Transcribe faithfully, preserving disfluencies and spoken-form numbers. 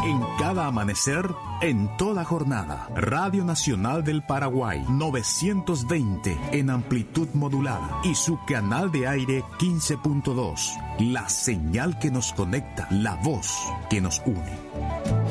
En cada amanecer, en toda jornada. Radio Nacional del Paraguay, novecientos veinte en amplitud modulada y su canal de aire quince punto dos. La señal que nos conecta, la voz que nos une.